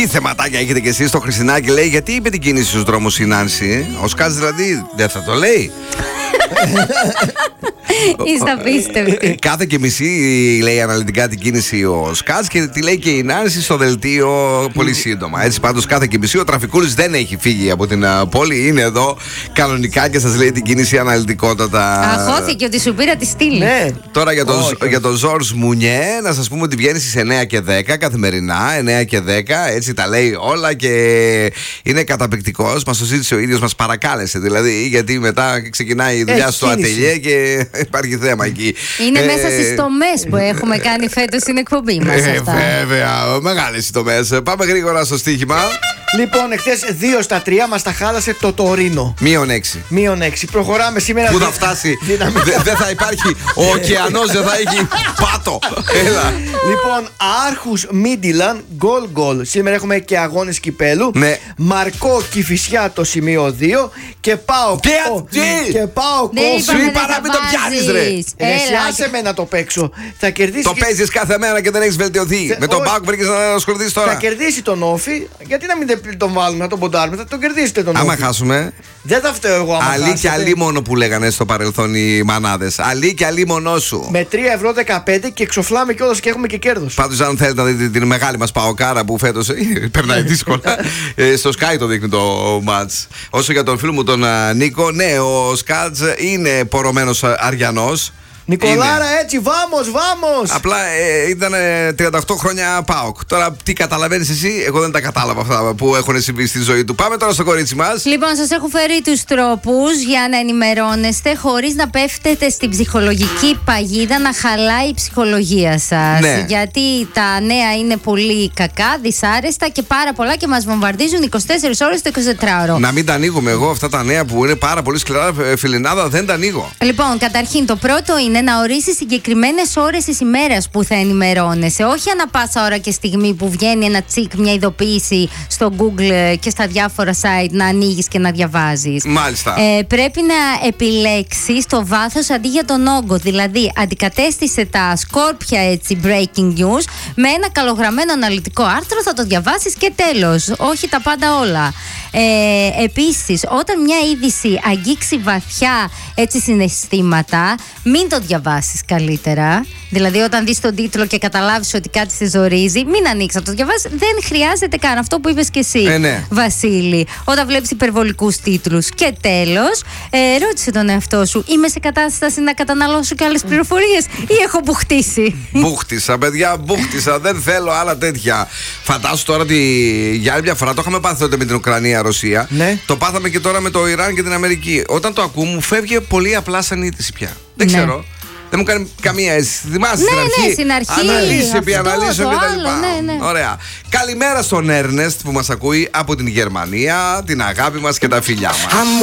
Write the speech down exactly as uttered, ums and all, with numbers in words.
Τι θεματάκια έχετε κι εσείς? Το Χριστινάκι λέει, γιατί είπε την κίνηση στους δρόμους η Νάνση? Ο Σκάτς δηλαδή δεν θα το λέει? Είστε απίστευτοι. Κάθε και μισή λέει αναλυτικά την κίνηση ο Σκάτς και τη λέει και η Νάνση στο δελτίο πολύ σύντομα. Έτσι πάντως κάθε και μισή ο Τραφικούλης δεν έχει φύγει από την πόλη. Είναι εδώ κανονικά και σας λέει την κίνηση αναλυτικότατα. Αχώθηκε ότι σου πήρα τη στήλη. Ναι. Τώρα για τον, Όχι. για τον Ζορζ Μουνιέ, να σας πούμε ότι βγαίνει στις εννιά και δέκα καθημερινά. εννιά και δέκα, έτσι τα λέει όλα και είναι καταπληκτικός. Μας το ζήτησε ο ίδιος, μας παρακάλεσε δηλαδή, γιατί μετά ξεκινάει η δουλειά στο ατελιέ και υπάρχει θέμα εκεί. Είναι Ε, μέσα στις τομές που έχουμε κάνει φέτος στην εκπομπή μας ε, αυτά. Βέβαια, μεγάλες οι τομές. Πάμε γρήγορα στο στοίχημα. Λοιπόν, εχθές δύο στα τρία μας τα χάλασε το Τωρίνο. Μείον έξι. Μείον έξι. Προχωράμε σήμερα. Πού θα δι- φτάσει? δυναμικά. Δεν δεν θα υπάρχει. Ο ωκεανός δεν θα έχει πάτο. Έλα. Λοιπόν, Άρχους Μίντιλαν, γκολ γκολ. Σήμερα έχουμε και αγώνες κυπέλου. Ναι. Μαρκό Κηφισιά το σημείο δύο. Και πάω. Τι, τι? Και πάω Δεν κόφι. είπαμε, είπα δεν να θα μην το πιάνεις, ρε. βάζεις. Ρε, εσύ Έλα. άσε με να το παίξω. Θα κερδίσει. Το και- παίζεις κάθε μέρα και δεν έχεις βελτιωθεί. Θε- Με τον όχι. Μπάουκ βρήκες να ασχοληθείς Θα τώρα. κερδίσει τον Όφη. Γιατί να μην τε- τον βάλουμε, να τον ποντάρουμε. Θα τον κερδίσετε τον Άμα Όφη. χάσουμε. Δεν θα φταίω εγώ άμα Αλή και χάσετε. αλή μόνο που λέγανε στο παρελθόν οι μανάδες. Αλή και αλή μονό σου. Με τρία ευρώ δεκαπέντε και εξοφλάμε κιόλας και έχουμε και κέρδος. Πάντως, αν θέλετε να δείτε την μεγάλη μας παοκάρα που φέτος ε, περνάει δύσκολα, ε, στο Sky το δείχνει το match. Όσο για τον φίλο μου τον α, Νίκο, ναι, ο Σκάτς είναι πορωμένος α, αριανός. Νικολάρα, Είναι. έτσι, βάμος, βάμος! Απλά ε, ήταν ε, τριάντα οκτώ χρόνια ΠΑΟΚ. Τώρα τι καταλαβαίνεις εσύ? Εγώ δεν τα κατάλαβα αυτά που έχουν συμβεί στη ζωή του. Πάμε τώρα στο κορίτσι μας. Λοιπόν, σας έχω φέρει τους τρόπους για να ενημερώνεστε χωρίς να πέφτετε στην ψυχολογική παγίδα, να χαλάει η ψυχολογία σας. Ναι. Γιατί τα νέα είναι πολύ κακά, δυσάρεστα και πάρα πολλά και μας βομβαρδίζουν είκοσι τέσσερις ώρες το εικοσιτετράωρο. Να μην τα ανοίγουμε εγώ αυτά τα νέα που είναι πάρα πολύ σκληρά, ε, φιλινάδα, δεν τα ανοίγω. Λοιπόν, καταρχήν το πρώτο είναι να ορίσεις συγκεκριμένες ώρες της ημέρας που θα ενημερώνεσαι. Όχι ανά πάσα ώρα και στιγμή που βγαίνει ένα τσικ, μια ειδοποίηση στο Google και στα διάφορα site να ανοίγεις και να διαβάζεις. Μάλιστα. Ε, πρέπει να επιλέξεις το βάθος αντί για τον όγκο. Δηλαδή, αντικατέστησε τα σκόρπια έτσι breaking news με ένα καλογραμμένο αναλυτικό άρθρο, θα το διαβάσεις και τέλος. Όχι τα πάντα όλα. Ε, επίσης, όταν μια είδηση αγγίξει βαθιά έτσι συναισθήματα, μην το διαβάσεις καλύτερα. Δηλαδή, όταν δεις τον τίτλο και καταλάβεις ότι κάτι σε ζορίζει, μην ανοίξεις να το διαβάσεις. Δεν χρειάζεται καν αυτό που είπες και εσύ, Ε, ναι. Βασίλη. Όταν βλέπεις υπερβολικούς τίτλους. Και τέλος, ε, ρώτησε τον εαυτό σου, είμαι σε κατάσταση να καταναλώσω και άλλες πληροφορίες ή έχω μπουχτίσει? Μπούχτισα, παιδιά, μπούχτισα. Δεν θέλω άλλα τέτοια. Φαντάσου τώρα ότι για άλλη μια φορά το είχαμε πάθει τότε με την Ουκρανία-Ρωσία. Ναι. Το πάθαμε και τώρα με το Ιράν και την Αμερική. Όταν το ακούω, μου φεύγει πολύ απλά σαν είδηση πια. Δεν Ναι. ξέρω. Δεν μου κάνει καμία αίσθηση. Θυμάσαι Ναι, στην αρχή. ναι, στην αρχή, Αναλύσει επί αυτό, αναλύσεων το κτλ. άλλο, ναι, ναι. Ωραία. Καλημέρα στον Έρνεστ που μας ακούει από την Γερμανία, την αγάπη μας και τα φιλιά μας.